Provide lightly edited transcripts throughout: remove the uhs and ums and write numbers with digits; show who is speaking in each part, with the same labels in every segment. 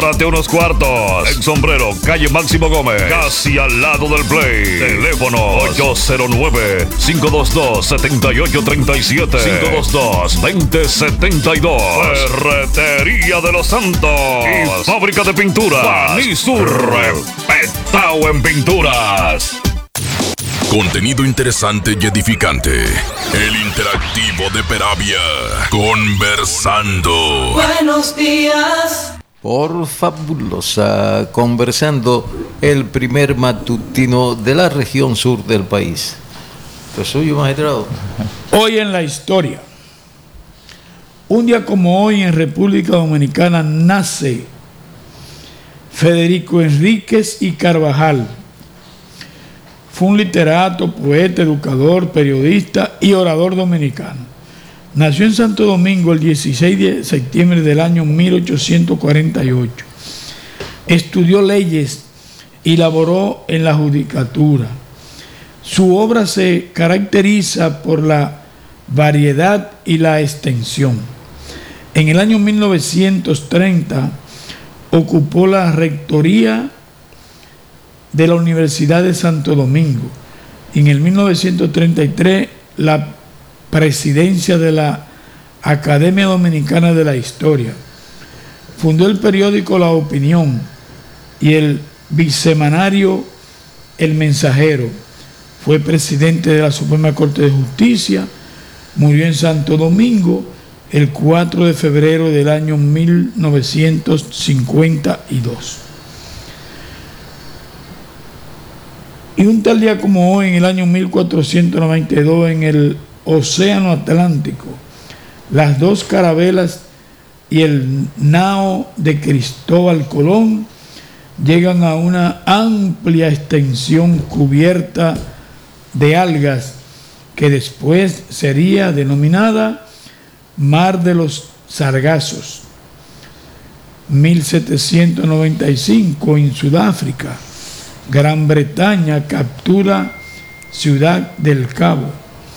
Speaker 1: Date unos cuartos. En Sombrero, calle Máximo Gómez, casi al lado del Play. Teléfono 809-522-7837. 522-2072. Ferretería de los Santos. Y fábrica de pinturas. Banisur. Respetado en pinturas.
Speaker 2: Contenido interesante y edificante. El interactivo de Peravia. Conversando.
Speaker 3: Buenos días.
Speaker 4: Por Fabulosa, Conversando, el primer matutino de la región sur del país. Pues suyo, magistrado.
Speaker 5: Hoy en la historia. Un día como hoy en República Dominicana nace Federico Enríquez y Carvajal. Fue un literato, poeta, educador, periodista y orador dominicano. Nació en Santo Domingo el 16 de septiembre del año 1848. Estudió leyes y laboró en la judicatura. Su obra se caracteriza por la variedad y la extensión. En el año 1930 ocupó la rectoría de la Universidad de Santo Domingo. En el 1933 la presidencia de la Academia Dominicana de la Historia. Fundó el periódico La Opinión y el bisemanario El Mensajero. Fue presidente de la Suprema Corte de Justicia. Murió en Santo Domingo el 4 de febrero del año 1952. Y un tal día como hoy, en el año 1492, en el Océano Atlántico, las dos carabelas y el nao de Cristóbal Colón llegan a una amplia extensión cubierta de algas que después sería denominada Mar de los Sargazos. 1795, en Sudáfrica, Gran Bretaña captura Ciudad del Cabo.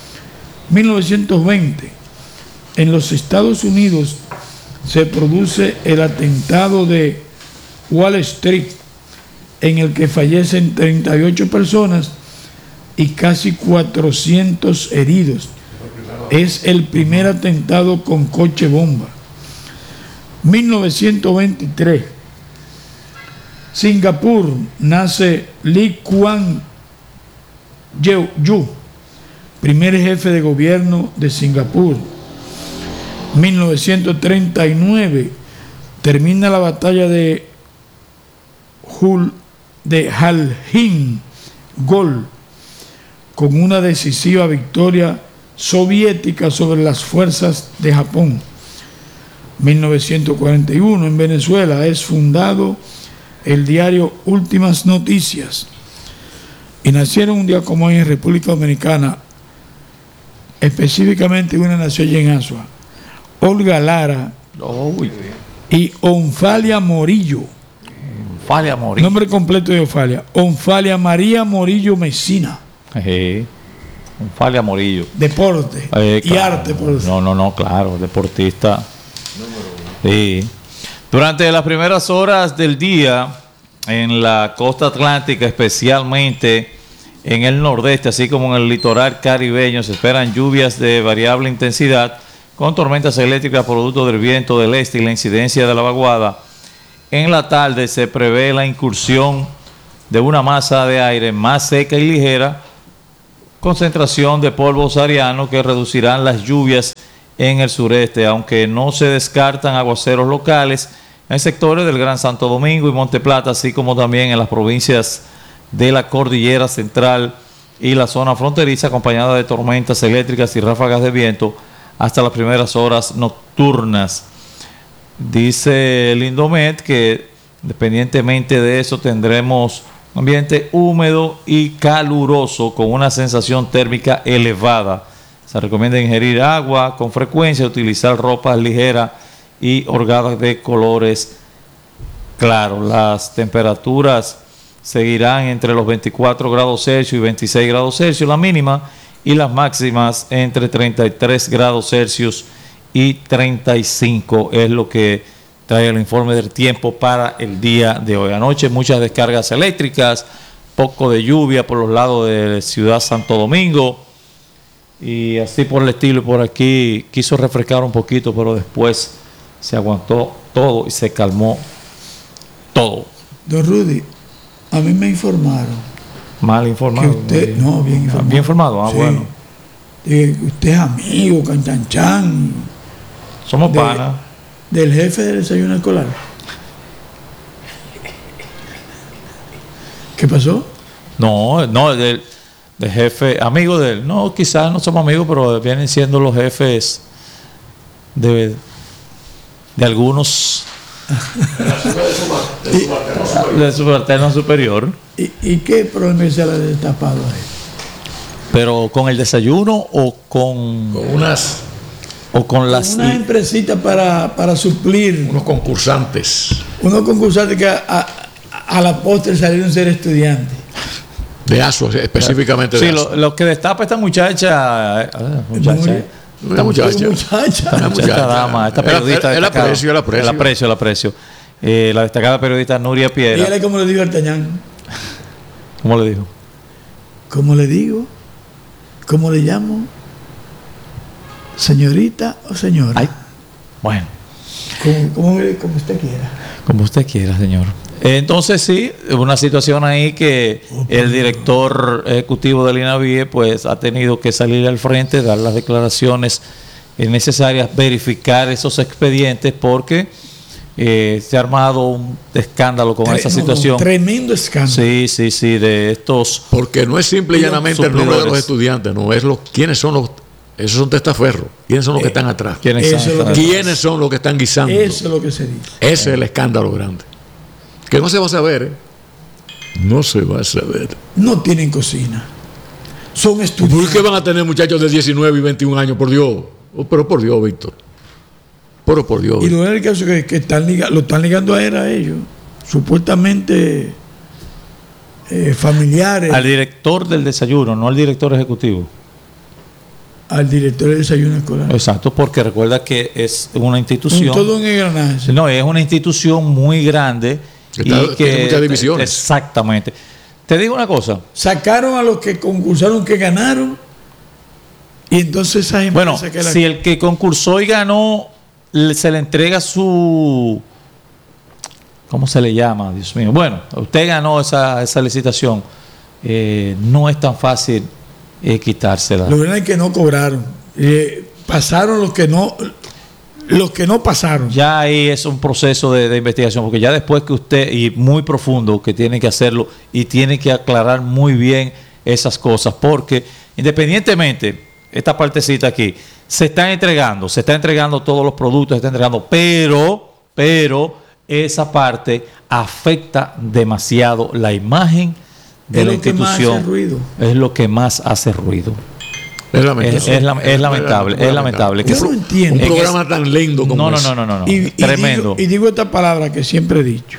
Speaker 5: 1920, en los Estados Unidos se produce el atentado de Wall Street, en el que fallecen 38 personas y casi 400 heridos. Es el primer atentado con coche bomba. 1923, Singapur, nace Lee Kuan Yew, primer jefe de gobierno de Singapur. 1939, termina la batalla de Jalhin Gol con una decisiva victoria soviética sobre las fuerzas de Japón. 1941, en Venezuela es fundado el diario Últimas Noticias. Y nacieron un día como hoy en República Dominicana, específicamente una nació allí en Asua, Olga Lara y Onfalia Morillo.
Speaker 6: Onfalia Morillo.
Speaker 5: Nombre completo de Onfalia. Onfalia María Morillo Mesina.
Speaker 6: Onfalia Morillo.
Speaker 5: Deporte y
Speaker 6: claro.
Speaker 5: arte. Por eso.
Speaker 6: No, claro, deportista. Sí. Durante las primeras horas del día, en la costa atlántica, especialmente en el nordeste, así como en el litoral caribeño, se esperan lluvias de variable intensidad con tormentas eléctricas producto del viento del este y la incidencia de la vaguada. En la tarde se prevé la incursión de una masa de aire más seca y ligera, concentración de polvo sahariano que reducirán las lluvias en el sureste, aunque no se descartan aguaceros locales en sectores del Gran Santo Domingo y Monte Plata, así como también en las provincias de la Cordillera Central y la zona fronteriza, acompañada de tormentas eléctricas y ráfagas de viento hasta las primeras horas nocturnas. Dice el Indomet que independientemente de eso tendremos un ambiente húmedo y caluroso con una sensación térmica elevada. Se recomienda ingerir agua con frecuencia, utilizar ropa ligera y holgadas de colores claros. Las temperaturas seguirán entre los 24 grados Celsius y 26 grados Celsius, la mínima, y las máximas entre 33 grados Celsius y 35 es lo que trae el informe del tiempo para el día de hoy. Anoche muchas descargas eléctricas, poco de lluvia por los lados de Ciudad Santo Domingo y así por el estilo. Y por aquí quiso refrescar un poquito, pero después se aguantó todo y se calmó todo.
Speaker 5: Don Rudy, a mí me informaron.
Speaker 6: Mal informado.
Speaker 5: Que usted, no, bien informado.
Speaker 6: Bien informado,
Speaker 5: Sí.
Speaker 6: bueno.
Speaker 5: Que usted es amigo, canchanchan.
Speaker 6: Somos panas.
Speaker 5: Del jefe del desayuno escolar. ¿Qué pasó?
Speaker 6: No, del jefe, amigo de él. No, quizás no somos amigos, pero vienen siendo los jefes de algunos de subalterno superior.
Speaker 5: ¿Y qué problema se le ha destapado a él?
Speaker 6: Pero con el desayuno o con
Speaker 7: unas
Speaker 6: las
Speaker 5: Una empresita para suplir
Speaker 7: unos concursantes
Speaker 5: unos concursantes que a la postre salieron ser estudiantes.
Speaker 7: de ASO, específicamente
Speaker 6: sí,
Speaker 7: de ASO.
Speaker 6: lo que destapa esta muchacha,
Speaker 7: Una muchacha.
Speaker 6: esta dama, esta periodista
Speaker 7: El
Speaker 6: destacada.
Speaker 7: aprecio.
Speaker 6: El aprecio. La destacada periodista Nuria Piera.
Speaker 5: Dígale cómo le digo al Tañán.
Speaker 6: ¿Cómo le dijo?
Speaker 5: ¿Cómo le digo? ¿Cómo le llamo? ¿Señorita o señora?
Speaker 6: Ay, bueno,
Speaker 5: Como usted quiera.
Speaker 6: como usted quiera, señor. Entonces sí, una situación ahí que el director ejecutivo del INAVIE pues ha tenido que salir al frente, dar las declaraciones necesarias, verificar esos expedientes porque se ha armado un escándalo con esa situación.
Speaker 5: Tremendo escándalo.
Speaker 6: Sí, de estos.
Speaker 7: Porque no es simple y llanamente el número de los
Speaker 6: suplidores.
Speaker 7: estudiantes, no es quiénes son los. Esos son testaferros. ¿Quiénes son los que están atrás?
Speaker 6: ¿Quiénes
Speaker 5: Eso
Speaker 6: son?
Speaker 5: es lo que-
Speaker 7: ¿Quiénes son los que están guisando?
Speaker 5: Eso es lo que se dice.
Speaker 7: Ese es el escándalo grande. Que no se va a saber, ¿eh? No se va a saber.
Speaker 5: No tienen cocina. Son
Speaker 7: ¿Por
Speaker 5: estudiantes.
Speaker 7: qué van a tener muchachos de 19 y 21 años? Por Dios. Oh, pero por Dios, Víctor. Pero por Dios.
Speaker 5: Y lo del caso que lo están ligando a él, a ellos. Supuestamente familiares.
Speaker 6: Al director del desayuno, no al director ejecutivo.
Speaker 5: Al director del desayuno escolar.
Speaker 6: Exacto, porque recuerda que es una institución.
Speaker 5: Todo un engranaje.
Speaker 6: No, es una institución muy grande
Speaker 7: Tiene muchas divisiones.
Speaker 6: Exactamente. Te digo una cosa.
Speaker 5: Sacaron a los que concursaron que ganaron. Y entonces esa
Speaker 6: Bueno,
Speaker 5: empresa que la-
Speaker 6: si el que concursó y ganó se le entrega su. ¿Cómo se le llama? Dios mío. Bueno, usted ganó esa licitación. No es tan fácil quitársela.
Speaker 5: Lo verdad es que no cobraron. Pasaron los que no pasaron.
Speaker 6: Ya ahí es un proceso de investigación, porque ya después que usted, y muy profundo, que tiene que hacerlo y tiene que aclarar muy bien esas cosas, porque independientemente, esta partecita aquí, se están entregando todos los productos, se están entregando, pero esa parte afecta demasiado la imagen de
Speaker 5: Es
Speaker 6: la
Speaker 5: lo que más
Speaker 6: institución.
Speaker 5: hace ruido.
Speaker 6: Es lo que más hace ruido.
Speaker 7: Es lamentable.
Speaker 6: Es lamentable.
Speaker 5: Yo no entiendo.
Speaker 7: Un
Speaker 6: En
Speaker 7: programa tan lindo como ese.
Speaker 6: No.
Speaker 5: Y
Speaker 6: Tremendo.
Speaker 5: digo esta palabra que siempre he dicho.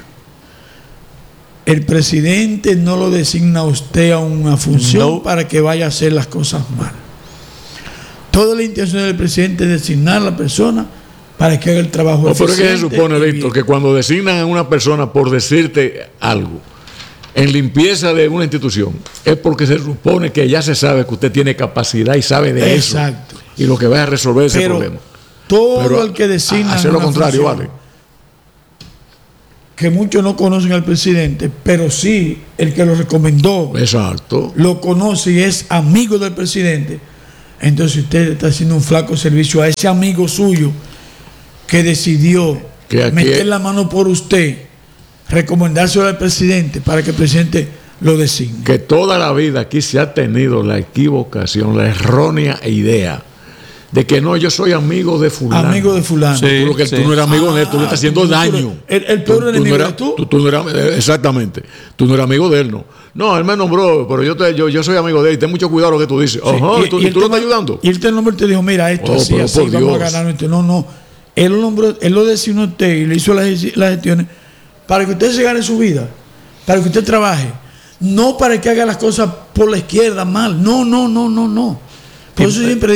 Speaker 5: El presidente no lo designa a usted a una función
Speaker 6: No.
Speaker 5: para que vaya a hacer las cosas mal. Toda la intención del presidente es designar a la persona para que haga el trabajo
Speaker 7: No, pero es que se
Speaker 5: eficiente
Speaker 7: supone,
Speaker 5: y
Speaker 7: Víctor,
Speaker 5: bien.
Speaker 7: que cuando designan a una persona por decirte algo en limpieza de una institución, es porque se supone que ya se sabe que usted tiene capacidad y sabe de
Speaker 5: Exacto.
Speaker 7: eso. Y lo que va a resolver ese
Speaker 5: Pero
Speaker 7: problema.
Speaker 5: todo
Speaker 7: Pero
Speaker 5: el que designa
Speaker 7: hacer lo
Speaker 5: una
Speaker 7: contrario,
Speaker 5: función,
Speaker 7: vale.
Speaker 5: que muchos no conocen al presidente, pero sí el que lo recomendó
Speaker 7: Exacto.
Speaker 5: lo conoce y es amigo del presidente, entonces usted está haciendo un flaco servicio a ese amigo suyo que decidió
Speaker 7: Que aquí
Speaker 5: meter
Speaker 7: es-
Speaker 5: la mano por usted, recomendárselo al presidente para que el presidente lo designe.
Speaker 7: Que toda la vida aquí se ha tenido la equivocación, la errónea idea de que no, yo soy amigo de fulano.
Speaker 5: Amigo de fulano.
Speaker 6: Sí.
Speaker 7: Tú, lo que, tú no eres amigo de él, tú le estás haciendo
Speaker 5: tú no
Speaker 7: daño.
Speaker 5: eres- el peor enemigo
Speaker 7: no eras,
Speaker 5: eres tú.
Speaker 7: tú no eras, exactamente. Tú no eres amigo de él, no. No, él me nombró, pero yo soy amigo de él. Ten mucho cuidado lo que tú dices.
Speaker 5: Sí,
Speaker 7: Ajá,
Speaker 5: y
Speaker 7: tú
Speaker 5: él
Speaker 7: lo
Speaker 5: te-
Speaker 7: estás ayudando.
Speaker 5: Y él te nombró y te dijo, mira, esto
Speaker 7: Oh,
Speaker 5: así,
Speaker 7: pero
Speaker 5: así,
Speaker 7: por
Speaker 5: vamos a
Speaker 7: Dios.
Speaker 5: ganar esto. No. Él lo nombró, él lo designó a usted y le hizo las gestiones para que usted se gane su vida, para que usted trabaje. No para que haga las cosas por la izquierda mal. No. Por eso siempre he dicho,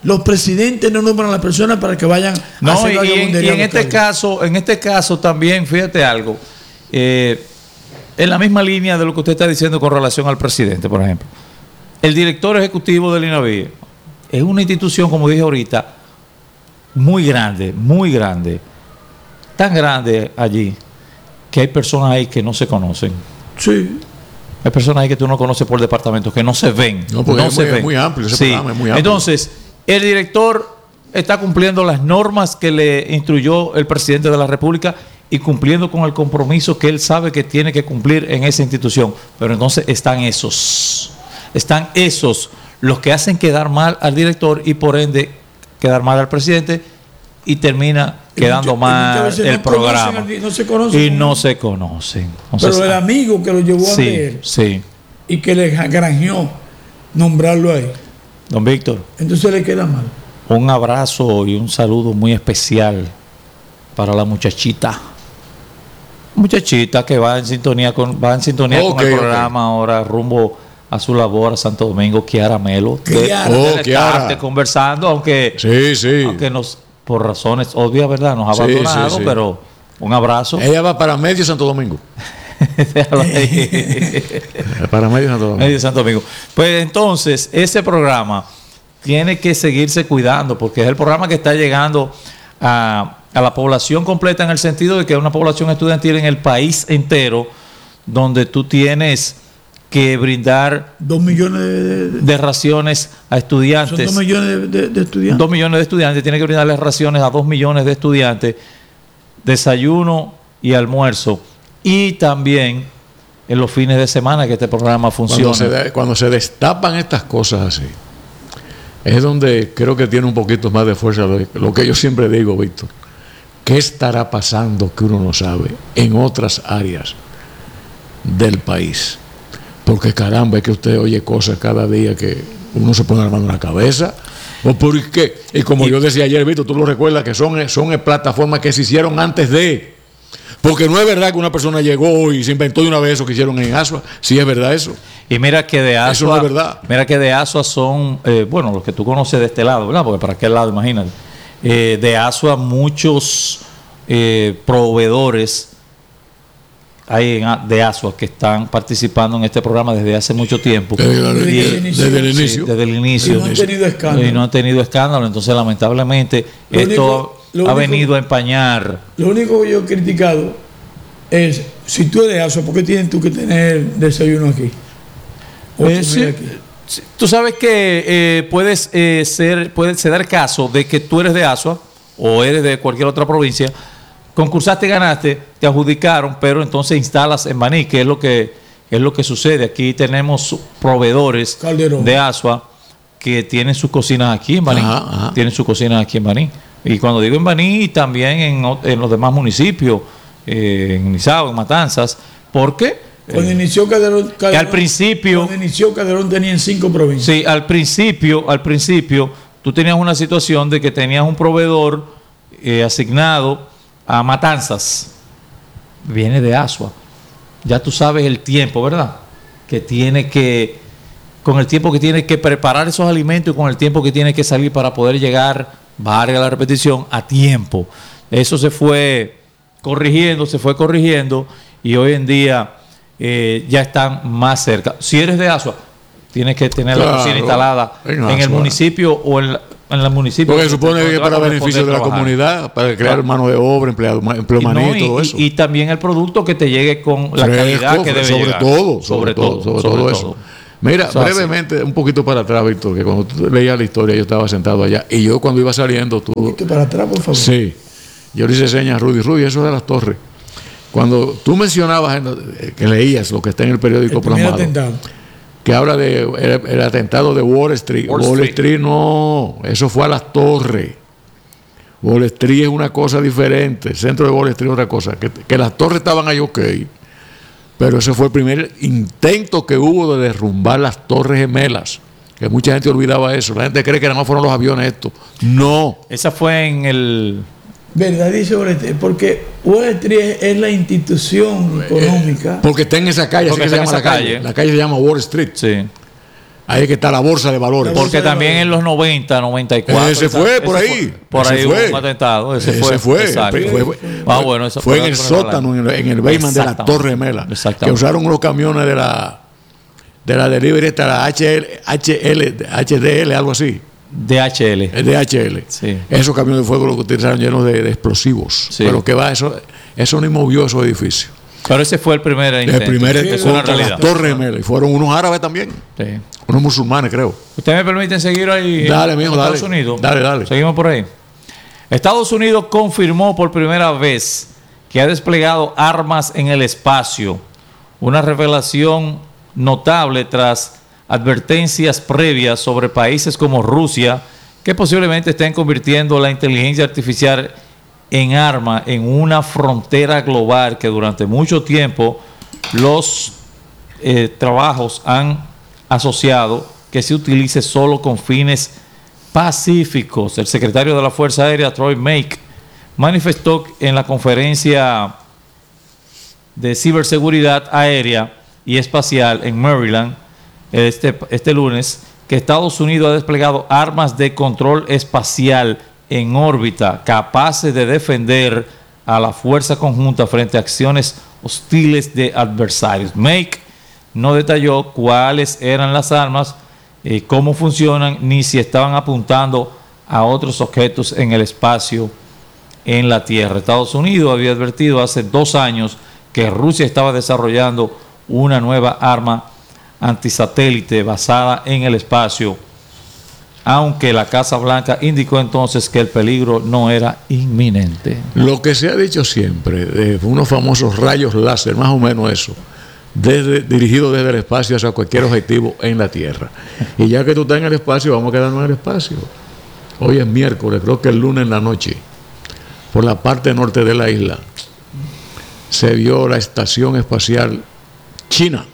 Speaker 5: Los presidentes no nombran a las personas para que vayan a
Speaker 6: No,
Speaker 5: hacer
Speaker 6: y
Speaker 5: vagabundería
Speaker 6: en
Speaker 5: a los
Speaker 6: este caso también, fíjate algo, en la misma línea de lo que usted está diciendo con relación al presidente, por ejemplo. El director ejecutivo del INAVIE es una institución, como dije ahorita, muy grande, tan grande allí, que hay personas ahí que no se conocen.
Speaker 5: Sí.
Speaker 6: Hay personas ahí que tú no conoces por departamentos, que no se ven.
Speaker 7: No, porque
Speaker 6: se ven.
Speaker 7: es muy amplio ese
Speaker 6: Sí.
Speaker 7: programa, es muy amplio.
Speaker 6: Entonces, el director está cumpliendo las normas que le instruyó el presidente de la República y cumpliendo con el compromiso que él sabe que tiene que cumplir en esa institución. Pero entonces están esos los que hacen quedar mal al director y por ende quedar mal al presidente y termina quedando mal el programa.
Speaker 5: No se conocen.
Speaker 6: Y no se conocen.
Speaker 5: Pero el amigo que lo llevó a él y que le granjeó nombrarlo ahí,
Speaker 6: don Víctor,
Speaker 5: entonces le queda mal.
Speaker 6: un abrazo y un saludo muy especial para la muchachita que va en sintonía con el programa ahora rumbo a su labor a Santo Domingo, Kiara Melo.
Speaker 7: Kiara.
Speaker 6: Conversando, aunque nos, por razones obvias, ¿verdad? Nos ha abandonado, pero un abrazo.
Speaker 7: Ella va para medio Santo Domingo. Para medio Santo Domingo.
Speaker 6: Medio Santo Domingo. Pues entonces, ese programa tiene que seguirse cuidando, porque es el programa que está llegando a la población completa, en el sentido de que es una población estudiantil en el país entero, donde tú tienes que brindar
Speaker 5: 2 millones
Speaker 6: de raciones a estudiantes.
Speaker 5: Son 2 millones de estudiantes.
Speaker 6: 2 millones de estudiantes. Tiene que brindarles raciones a 2 millones de estudiantes, desayuno y almuerzo. Y también en los fines de semana que este programa funciona.
Speaker 7: Cuando se destapan estas cosas así, es donde creo que tiene un poquito más de fuerza lo que yo siempre digo, Víctor. ¿Qué estará pasando que uno no sabe en otras áreas del país? Porque caramba, es que usted oye cosas cada día que uno se pone la mano en la cabeza. ¿O por qué? Y como yo decía ayer, Víctor, tú lo recuerdas, que son plataformas que se hicieron antes de... Porque no es verdad que una persona llegó y se inventó de una vez eso que hicieron en Asua. Sí es verdad eso.
Speaker 6: Y mira que de Asua,
Speaker 7: eso no es verdad.
Speaker 6: Mira que de Asua son, los que tú conoces de este lado, ¿verdad? Porque para aquel lado, imagínate. De Asua muchos proveedores hay de Asua que están participando en este programa desde hace mucho tiempo.
Speaker 7: Desde el inicio.
Speaker 6: Desde el inicio.
Speaker 5: Y no han tenido escándalo.
Speaker 6: Y no han tenido escándalo. Entonces, lamentablemente, ha venido a empañar.
Speaker 5: Lo único que yo he criticado es, si tú eres de Asua, ¿por qué tienes tú que tener desayuno aquí?
Speaker 6: Tú sabes que puede dar el caso de que tú eres de Asua o eres de cualquier otra provincia, concursaste y ganaste, te adjudicaron, pero entonces instalas en Baní, que es lo que sucede. Aquí tenemos proveedores
Speaker 5: Calderón
Speaker 6: de Asua que tienen sus cocinas aquí en Baní. Tienen sus cocinas aquí en Baní. Y cuando digo en Baní, también en los demás municipios, en Nizao, en Matanzas, porque
Speaker 5: cuando inició Calderón,
Speaker 6: que al principio,
Speaker 5: cuando inició Calderón tenían 5 provincias.
Speaker 6: Sí, al principio tú tenías una situación de que tenías un proveedor asignado a Matanzas. Viene de Asua. Ya tú sabes el tiempo, ¿verdad? Con el tiempo que tiene que preparar esos alimentos y con el tiempo que tiene que salir para poder llegar, valga la repetición, a tiempo. Eso se fue corrigiendo y hoy en día ya están más cerca. Si eres de Asua, tienes que tener la cocina instalada en el municipio o en el municipio.
Speaker 7: Porque se supone que para beneficio de la comunidad, para crear mano de obra, empleo maní, todo eso.
Speaker 6: Y también el producto que te llegue con la calidad que debe llegar.
Speaker 7: Sobre todo eso. Mira, brevemente, un poquito para atrás, Víctor, que cuando tú leías la historia, yo estaba sentado allá. Y yo cuando iba saliendo, tú...
Speaker 5: Un poquito para atrás, por favor.
Speaker 7: Sí. Yo le hice señas a Rudy, eso de las torres. Cuando tú mencionabas, que leías lo que está en el periódico plasmado, que habla de el atentado de Wall Street. Wall Street no, eso fue a las torres. Wall Street es una cosa diferente. El centro de Wall Street es otra cosa. Que las torres estaban ahí, ok. Pero ese fue el primer intento que hubo de derrumbar las Torres Gemelas. Que mucha gente olvidaba eso. La gente cree que nada más fueron los aviones estos. No.
Speaker 6: Esa fue en el...
Speaker 5: ¿Verdad? Dice Wall Street, porque Wall Street es la institución económica.
Speaker 7: Porque está en esa calle, así que se llama la calle. La calle se llama Wall Street.
Speaker 6: Sí.
Speaker 7: Ahí es que está la bolsa de valores.
Speaker 6: Porque también en los 90, 94.
Speaker 7: Ese fue por ahí.
Speaker 6: Por ahí
Speaker 7: Ese
Speaker 6: hubo
Speaker 7: fue.
Speaker 6: un atentado. Ese
Speaker 7: Exacto. Fue en el sótano, en el basement de la Torre Gemela. Que usaron unos camiones de la delivery, la HDL, algo así.
Speaker 6: DHL.
Speaker 7: DHL.
Speaker 6: Sí.
Speaker 7: Esos camiones de fuego los utilizaron llenos de explosivos.
Speaker 6: Sí.
Speaker 7: Pero que va, eso no movió esos edificios.
Speaker 6: Pero ese fue el primer intento.
Speaker 7: El primer
Speaker 6: es una
Speaker 7: contra la
Speaker 6: realidad.
Speaker 7: Torre Gemela. Y fueron unos árabes también.
Speaker 6: Sí.
Speaker 7: Unos musulmanes, creo.
Speaker 6: ¿Ustedes me permiten seguir ahí?
Speaker 7: Dale, mijo,
Speaker 6: en
Speaker 7: dale.
Speaker 6: Estados Unidos.
Speaker 7: Dale.
Speaker 6: Seguimos por ahí. Estados Unidos confirmó por primera vez que ha desplegado armas en el espacio. Una revelación notable tras advertencias previas sobre países como Rusia, que posiblemente estén convirtiendo la inteligencia artificial en arma en una frontera global que durante mucho tiempo los trabajos han asociado que se utilice solo con fines pacíficos. El secretario de la Fuerza Aérea, Troy Make, manifestó en la conferencia de ciberseguridad aérea y espacial en Maryland este lunes que Estados Unidos ha desplegado armas de control espacial en órbita capaces de defender a la fuerza conjunta frente a acciones hostiles de adversarios. Make no detalló cuáles eran las armas, cómo funcionan, ni si estaban apuntando a otros objetos en el espacio en la Tierra. Estados Unidos había advertido hace 2 años que Rusia estaba desarrollando una nueva arma antisatélite basada en el espacio, aunque la Casa Blanca indicó entonces que el peligro no era inminente.
Speaker 7: Lo que se ha dicho siempre, de unos famosos rayos láser, más o menos eso, dirigido desde el espacio hacia cualquier objetivo en la Tierra. Y ya que tú estás en el espacio, vamos a quedarnos en el espacio. Hoy es miércoles, creo que el lunes en la noche, por la parte norte de la isla, se vio la estación espacial china.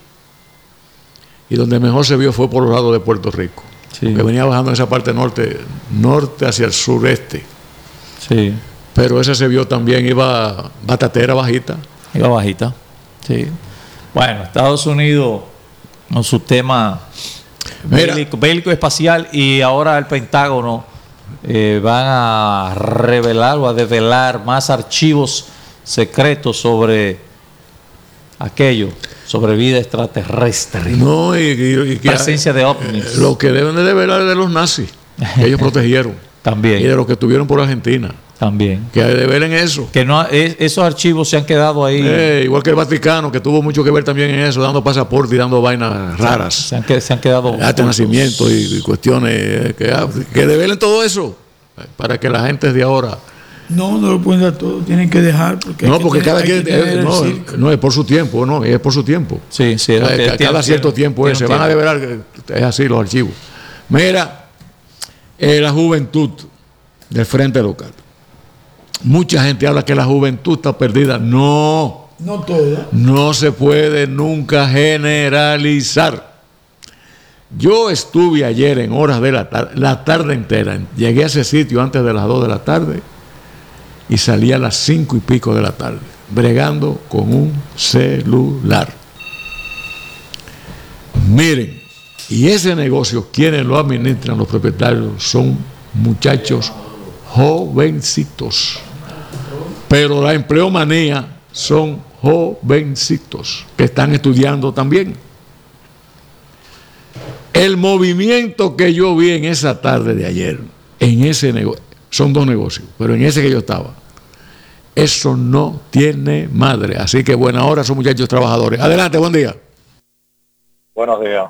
Speaker 7: Y donde mejor se vio fue por los lados de Puerto Rico.
Speaker 6: Sí.
Speaker 7: Que venía bajando en esa parte norte hacia el sureste.
Speaker 6: Sí.
Speaker 7: Pero esa se vio también, iba batatera, bajita.
Speaker 6: Iba bajita. Sí. Bueno, Estados Unidos con su tema bélico espacial, y ahora el Pentágono van a revelar o a develar más archivos secretos sobre aquello, sobre vida extraterrestre.
Speaker 7: No, y
Speaker 6: presencia de ovnis.
Speaker 7: Lo que deben de develar de los nazis, que ellos protegieron.
Speaker 6: También.
Speaker 7: Y de los que estuvieron por Argentina.
Speaker 6: También.
Speaker 7: Que develen eso.
Speaker 6: Que no, esos archivos se han quedado ahí.
Speaker 7: Igual que el Vaticano, que tuvo mucho que ver también en eso, dando pasaporte y dando vainas raras.
Speaker 6: Se han quedado.
Speaker 7: Hasta nacimiento y cuestiones. Que develen todo eso. Para que la gente de ahora.
Speaker 5: No lo pueden dar todo, tienen que dejar. Porque
Speaker 7: cada quien. No, es por su tiempo, no, es por su tiempo.
Speaker 6: Sí.
Speaker 7: Cada cierto tiempo se van a develar. Es así los archivos. Mira, la juventud del Frente Local. Mucha gente habla que la juventud está perdida. No
Speaker 5: toda.
Speaker 7: No se puede nunca generalizar. Yo estuve ayer en horas de la tarde entera. Llegué a ese sitio antes de las 2 de la tarde y salí a las 5 y pico de la tarde, bregando con un celular. Miren, y ese negocio, quienes lo administran, los propietarios, son muchachos jovencitos. Pero la empleomanía son jovencitos que están estudiando también. El movimiento que yo vi en esa tarde de ayer, en ese negocio, son 2 negocios, pero en ese que yo estaba, eso no tiene madre. Así que buena hora, son muchachos trabajadores. Adelante, buen día.
Speaker 8: Buenos días.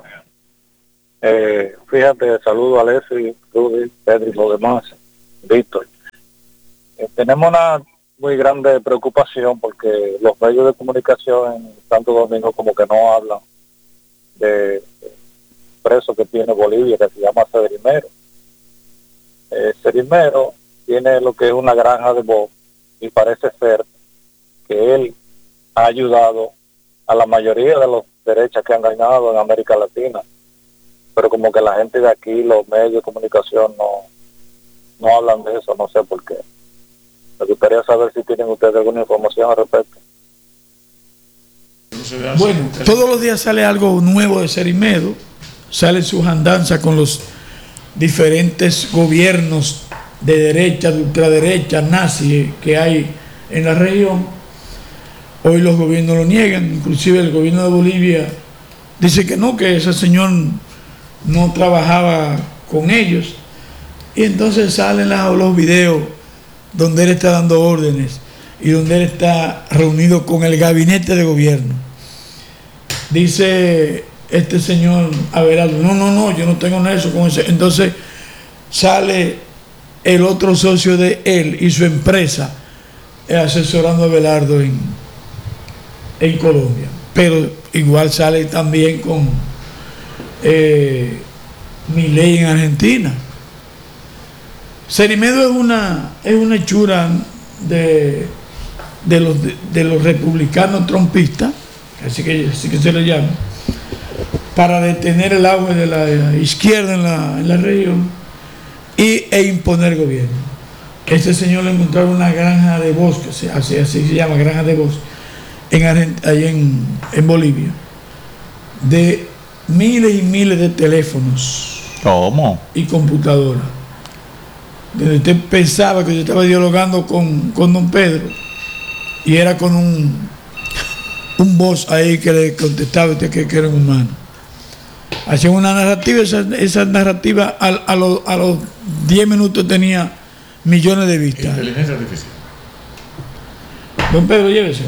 Speaker 8: Fíjate, saludo a Leslie, Rudy, Pedro y los demás, Víctor. Tenemos una muy grande preocupación porque los medios de comunicación en Santo Domingo como que no hablan de preso que tiene Bolivia, que se llama Cedrimero. Cedrimero tiene lo que es una granja de voz y parece ser que él ha ayudado a la mayoría de los derechas que han ganado en América Latina, pero como que la gente de aquí, los medios de comunicación no hablan de eso, no sé por qué. Me gustaría saber si tienen ustedes alguna información al respecto.
Speaker 5: Bueno, todos los días sale algo nuevo de Cedrimero. sale sus andanzas con los diferentes gobiernos de derecha, de ultraderecha, nazi que hay en la región. Hoy los gobiernos lo niegan, inclusive el gobierno de Bolivia dice que no, que ese señor no trabajaba con ellos. Y entonces salen los videos donde él está dando órdenes y donde él está reunido con el gabinete de gobierno. Dice este señor Abelardo, no, yo no tengo nexo con ese. Entonces sale el otro socio de él y su empresa asesorando a Abelardo en Colombia. Pero igual sale también con Milei en Argentina. Cerimedo es una hechura de los republicanos trompistas, así que se le llama, para detener el auge de la izquierda en la región e imponer gobierno. Este señor le encontraron una granja de bosques, así se llama, granja de bosques, allá en Bolivia, de miles y miles de teléfonos.
Speaker 6: ¿Cómo?
Speaker 5: Y computadoras. Donde usted pensaba que yo estaba dialogando con don Pedro y era con un voz ahí que le contestaba a usted que era un humano. Hacían una narrativa, esa narrativa a los 10 minutos tenía millones de vistas.
Speaker 7: Inteligencia artificial.
Speaker 5: Don Pedro, llévese.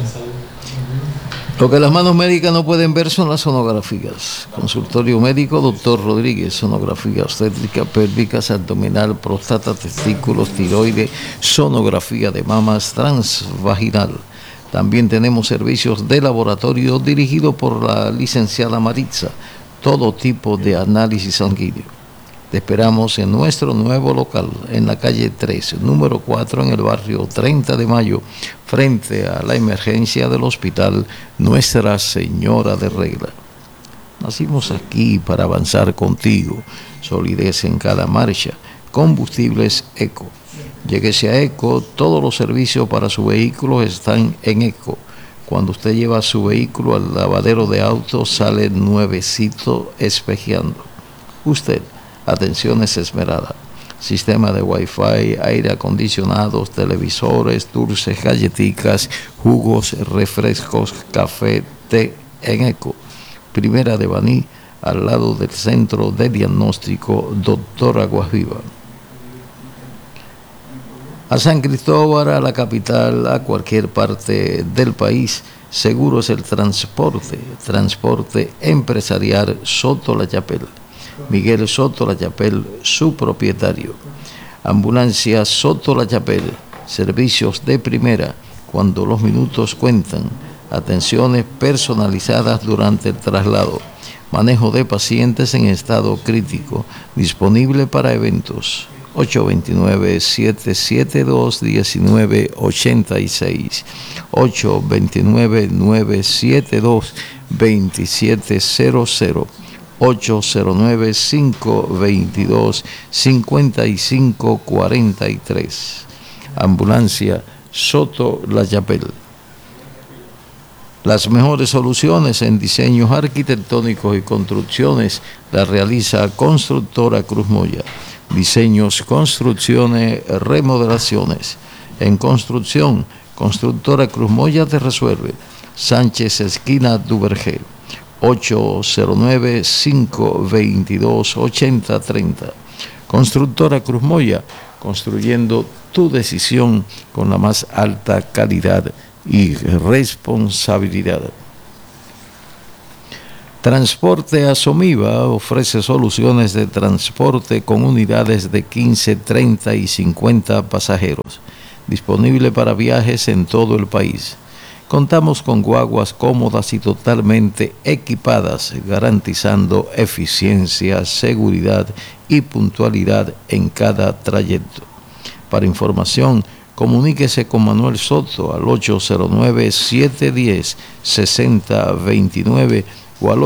Speaker 4: Lo que las manos médicas no pueden ver son las sonografías. Consultorio médico, doctor Rodríguez, sonografía obstétrica, pélvicas, abdominal, próstata, testículos, tiroide, sonografía de mamas, transvaginal. También tenemos servicios de laboratorio dirigido por la licenciada Maritza, todo tipo de análisis sanguíneo. Te esperamos en nuestro nuevo local, en la calle 3, número 4, en el barrio 30 de Mayo, frente a la emergencia del hospital Nuestra Señora de Regla. Nacimos aquí para avanzar contigo, solidez en cada marcha, combustibles Eco. Lléguese a Eco, todos los servicios para su vehículo están en Eco. Cuando usted lleva su vehículo al lavadero de autos, sale nuevecito espejeando. Usted, atenciones esmerada, sistema de Wi-Fi, aire acondicionados, televisores, dulces, galletitas, jugos, refrescos, café, té en Eco. Primera de Baní, al lado del Centro de Diagnóstico Doctor Aguasviva. A San Cristóbal, a la capital, a cualquier parte del país, seguro es el transporte empresarial Soto La Chapelle. Miguel Soto La Chapelle, su propietario. Ambulancia Soto La Chapelle, servicios de primera cuando los minutos cuentan, atenciones personalizadas durante el traslado, manejo de pacientes en estado crítico, disponible para eventos. 829-772-1986, 829-972-2700, 809-522-5543. Ambulancia Soto La Chapelle. Las mejores soluciones en diseños arquitectónicos y construcciones las realiza Constructora Cruz Moya. Diseños, construcciones, remodelaciones. En construcción, Constructora Cruz Moya te resuelve. Sánchez esquina Duvergé. 809-522-8030. Constructora Cruz Moya, construyendo tu decisión con la más alta calidad y responsabilidad. Transporte Asomiva ofrece soluciones de transporte con unidades de 15, 30 y 50 pasajeros, disponible para viajes en todo el país. Contamos con guaguas cómodas y totalmente equipadas, garantizando eficiencia, seguridad y puntualidad en cada trayecto. Para información, comuníquese con Manuel Soto al 809-710-6029 o al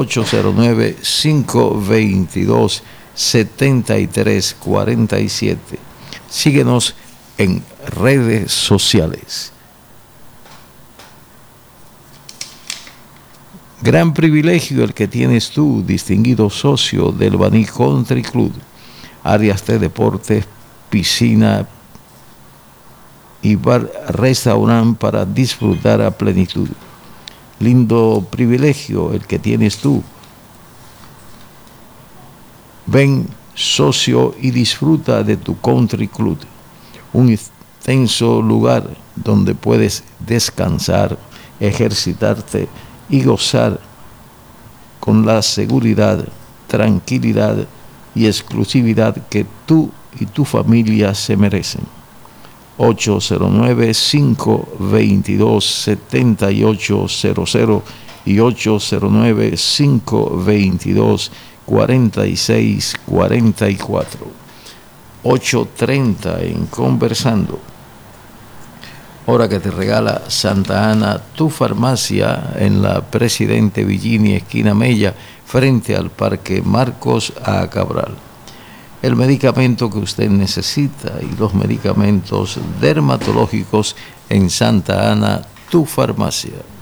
Speaker 4: 809-522-7347. Síguenos en redes sociales. Gran privilegio el que tienes tú, distinguido socio del Baní Country Club. Áreas de deportes, piscina y bar, restaurante para disfrutar a plenitud. Lindo privilegio el que tienes tú. Ven, socio, y disfruta de tu Country Club, un extenso lugar donde puedes descansar, ejercitarte y gozar con la seguridad, tranquilidad y exclusividad que tú y tu familia se merecen. 809-522-7800 y 809-522-4644. 8:30 en Conversando. Hora que te regala Santa Ana, tu farmacia, en la Presidente Villini, esquina Mella, frente al Parque Marcos A. Cabral. El medicamento que usted necesita y los medicamentos dermatológicos en Santa Ana, tu farmacia.